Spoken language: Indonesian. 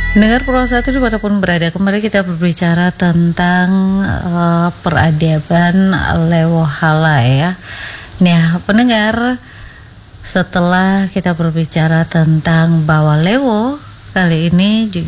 Dengar Pro1 dimanapun berada, kembali kita berbicara tentang peradaban lewohala ya. Nah, pendengar, setelah kita berbicara tentang Bawalewo, kali ini